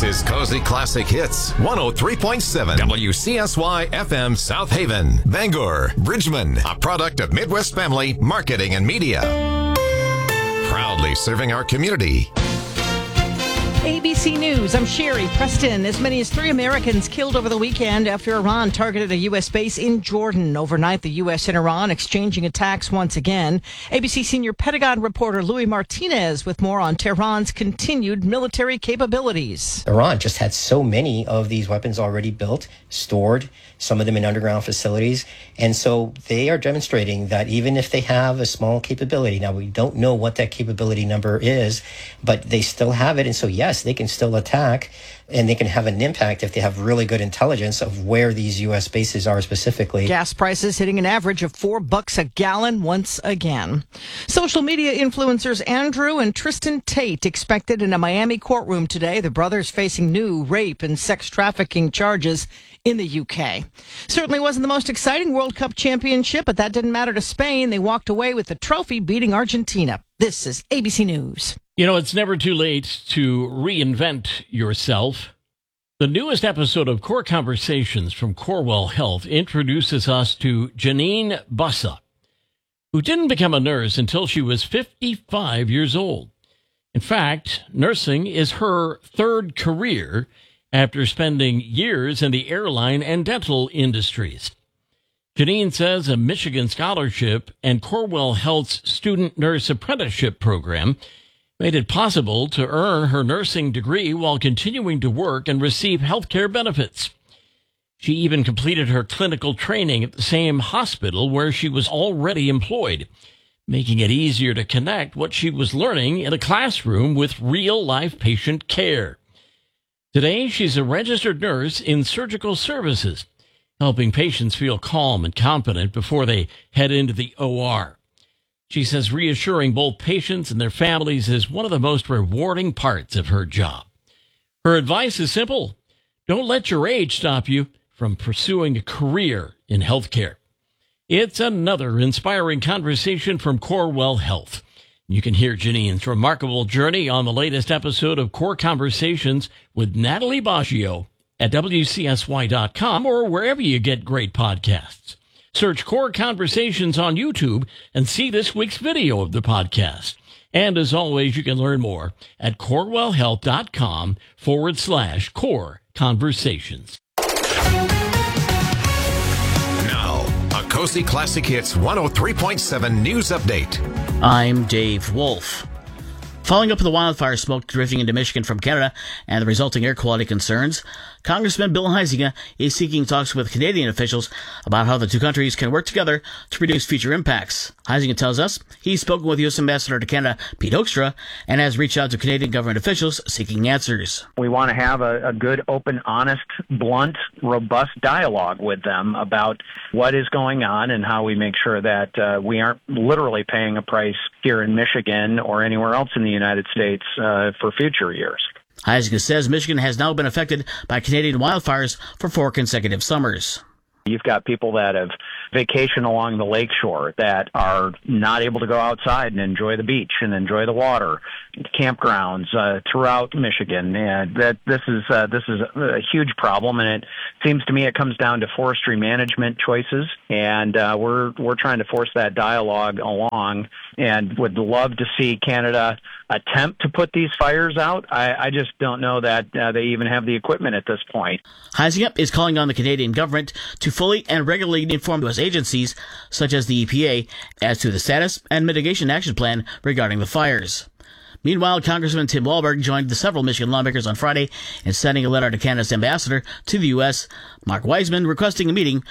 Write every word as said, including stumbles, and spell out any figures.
is Cozy Classic Hits, one oh three point seven W C S Y F M South Haven, Bangor, Bridgman, a product of Midwest Family Marketing and Media. Proudly serving our community. A B C News, I'm Sherry Preston. As many as three Americans killed over the weekend after Iran targeted a U S base in Jordan. Overnight, the U S and Iran exchanging attacks once again. A B C senior Pentagon reporter Louis Martinez with more on Tehran's continued military capabilities. Iran just had so many of these weapons already built, stored, some of them in underground facilities. And so they are demonstrating that even if they have a small capability, now we don't know what that capability number is, but they still have it. And so, yes, they can still attack, and they can have an impact if they have really good intelligence of where these U S bases are specifically. Gas prices hitting an average of four bucks a gallon once again. Social media influencers Andrew and Tristan Tate expected in a Miami courtroom today. The brothers facing new rape and sex trafficking charges in the U K. Certainly wasn't the most exciting World Cup championship, but that didn't matter to Spain. They walked away with the trophy, beating Argentina. This is A B C News. You know, it's never too late to reinvent yourself. The newest episode of Core Conversations from Corewell Health introduces us to Janine Bussa, who didn't become a nurse until she was fifty-five years old. In fact, nursing is her third career after spending years in the airline and dental industries. Janine says a Michigan scholarship and Corewell Health's student nurse apprenticeship program made it possible to earn her nursing degree while continuing to work and receive health care benefits. She even completed her clinical training at the same hospital where she was already employed, making it easier to connect what she was learning in a classroom with real-life patient care. Today, she's a registered nurse in surgical services, helping patients feel calm and confident before they head into the O R. She says reassuring both patients and their families is one of the most rewarding parts of her job. Her advice is simple. Don't let your age stop you from pursuing a career in healthcare. It's another inspiring conversation from Corewell Health. You can hear Janine's remarkable journey on the latest episode of Core Conversations with Natalie Baggio at W C S Y dot com or wherever you get great podcasts. Search Core Conversations on YouTube and see this week's video of the podcast. And as always, you can learn more at corewellhealth.com forward slash core conversations. Now, a Cozy Classic Hits one oh three point seven news update. I'm Dave Wolf. Following up with the wildfire smoke drifting into Michigan from Canada and the resulting air quality concerns, Congressman Bill Huizenga is seeking talks with Canadian officials about how the two countries can work together to reduce future impacts. Huizenga tells us he's spoken with U S Ambassador to Canada, Pete Hoekstra, and has reached out to Canadian government officials seeking answers. We want to have a, a good, open, honest, blunt, robust dialogue with them about what is going on and how we make sure that uh, we aren't literally paying a price here in Michigan or anywhere else in the United States uh, for future years. Huizenga says Michigan has now been affected by Canadian wildfires for four consecutive summers. You've got people that have vacation along the lakeshore that are not able to go outside and enjoy the beach and enjoy the water, campgrounds uh, throughout Michigan. And that this is uh, this is a huge problem, and it seems to me it comes down to forestry management choices. And uh, we're we're trying to force that dialogue along, and would love to see Canada attempt to put these fires out. I, I just don't know that uh, they even have the equipment at this point. Huizenga is calling on the Canadian government to fully and regularly inform U S agencies, such as the E P A, as to the status and mitigation action plan regarding the fires. Meanwhile, Congressman Tim Walberg joined the several Michigan lawmakers on Friday in sending a letter to Canada's ambassador to the U S, Mark Wiseman, requesting a meeting